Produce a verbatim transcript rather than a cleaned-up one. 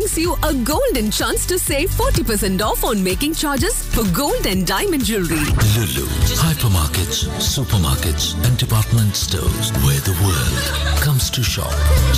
brings you a golden chance to save forty percent off on making charges for gold and diamond jewelry. Lulu, hypermarkets, supermarkets, and department stores where the world comes to shop.